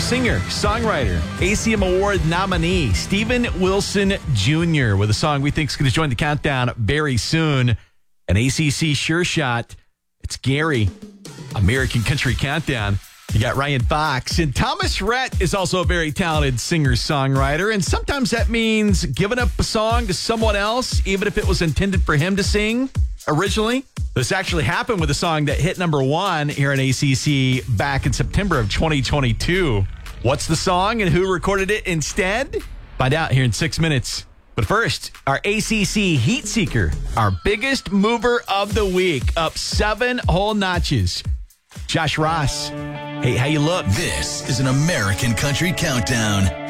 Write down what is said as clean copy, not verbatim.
Singer, songwriter, ACM Award nominee, Steven Wilson Jr. with a song we think is going to join the countdown very soon. An ACC sure shot. It's Gary, American Country Countdown. You got Ryan Fox. And Thomas Rhett is also a very talented singer-songwriter. And sometimes that means giving up a song to someone else, even if it was intended for him to sing originally. This actually happened with a song that hit number 1 here in ACC back in September of 2022. What's the song and who recorded it instead? Find out here in 6 minutes. But first, our ACC Heat Seeker, our biggest mover of the week, up 7 whole notches. Josh Ross. Hey, how you look? This is an American Country Countdown.